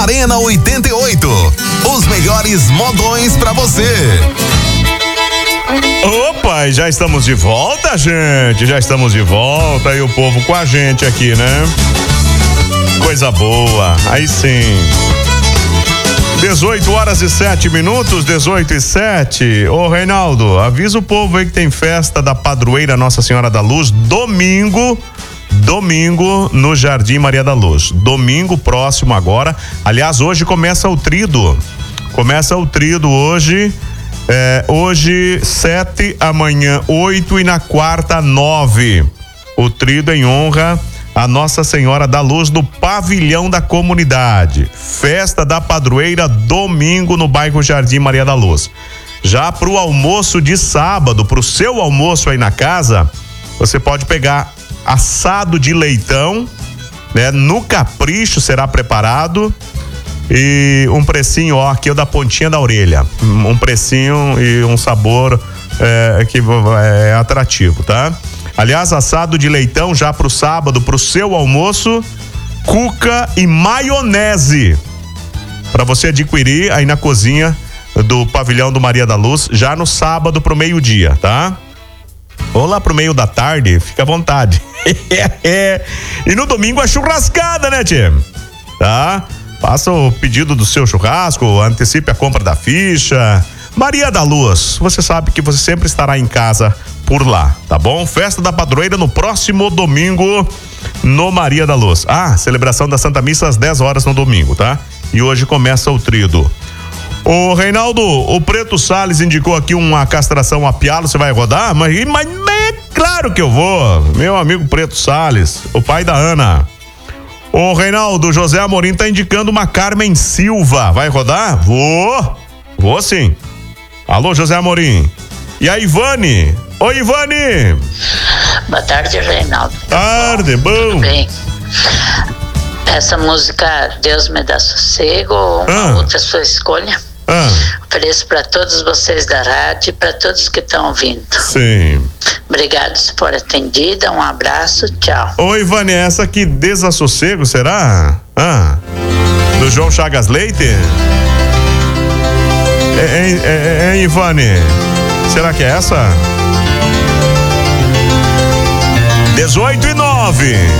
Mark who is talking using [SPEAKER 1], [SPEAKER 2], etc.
[SPEAKER 1] Arena 88. Os melhores modões pra você.
[SPEAKER 2] Opa, já estamos de volta, gente. Já estamos de volta e o povo com a gente aqui, né? Coisa boa. Aí sim. 18h07, 18h07. Ô, Reinaldo, avisa o povo aí que tem festa da padroeira Nossa Senhora da Luz, domingo no Jardim Maria da Luz. Domingo próximo agora. Aliás, hoje começa o trido. Hoje. Hoje 7, amanhã 8 e na quarta 9. O trido em honra a Nossa Senhora da Luz no pavilhão da comunidade. Festa da padroeira domingo no bairro Jardim Maria da Luz. Já pro almoço de sábado, pro seu almoço aí na casa, você pode pegar assado de leitão, né? No capricho será preparado. E um precinho, ó, aqui é o da pontinha da orelha. Um precinho e um sabor que é atrativo, tá? Aliás, assado de leitão já pro sábado, pro seu almoço, cuca e maionese. Pra você adquirir aí na cozinha do pavilhão do Maria da Luz, já no sábado pro meio-dia, tá? Ou lá pro meio da tarde, fica à vontade. E no domingo a churrascada, né, tchê? Tá? Faça o pedido do seu churrasco, antecipe a compra da ficha. Maria da Luz, você sabe que você sempre estará em casa por lá, tá bom? Festa da padroeira no próximo domingo no Maria da Luz. Celebração da Santa Missa às 10 horas no domingo, tá? E hoje começa o trido. Ô, Reinaldo, o Preto Salles indicou aqui uma castração a pialo, você vai rodar? Mas claro que eu vou, meu amigo Preto Salles, o pai da Ana. Ô, Reinaldo, José Amorim tá indicando uma Carmen Silva. Vai rodar? Vou sim. Alô, José Amorim. E a Ivane? Oi, Ivane.
[SPEAKER 3] Boa tarde, Reinaldo.
[SPEAKER 2] Tarde, bom.
[SPEAKER 3] Tudo bem? Essa música Deus Me Dá Sossego, uma outra sua escolha. Ofereço para todos vocês da rádio e para todos que estão ouvindo.
[SPEAKER 2] Sim.
[SPEAKER 3] Obrigado por atendida, um abraço, tchau.
[SPEAKER 2] Oi, Ivane, essa aqui, Desassossego, será? Do João Chagas Leite? Ivane, será que é essa? 18h09.